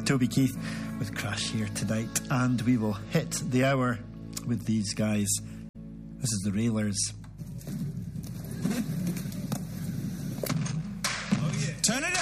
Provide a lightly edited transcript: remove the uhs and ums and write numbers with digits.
Toby Keith with Crash here tonight, and we will hit the hour with these guys. This is the Railers. Oh yeah. Turn it